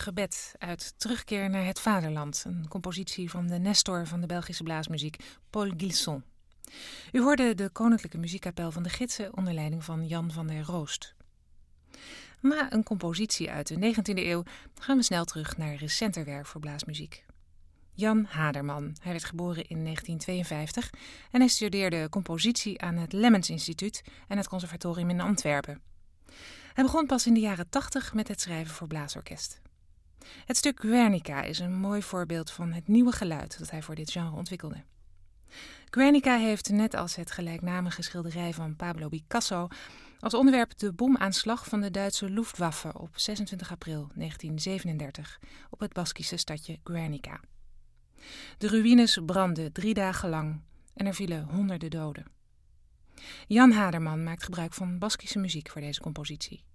gebed uit Terugkeer naar het Vaderland, een compositie van de Nestor van de Belgische blaasmuziek, Paul Gilson. U hoorde de Koninklijke Muziekkapel van de Gidsen onder leiding van Jan van der Roost. Na een compositie uit de 19e eeuw gaan we snel terug naar recenter werk voor blaasmuziek. Jan Haderman. Hij werd geboren in 1952 en hij studeerde compositie aan het Lemmens Instituut en het Conservatorium in Antwerpen. Hij begon pas in de jaren 80 met het schrijven voor blaasorkest. Het stuk Guernica is een mooi voorbeeld van het nieuwe geluid dat hij voor dit genre ontwikkelde. Guernica heeft, net als het gelijknamige schilderij van Pablo Picasso, als onderwerp de bomaanslag van de Duitse Luftwaffe op 26 april 1937 op het Baskische stadje Guernica. De ruïnes brandden 3 dagen lang en er vielen honderden doden. Jan Haderman maakt gebruik van Baskische muziek voor deze compositie.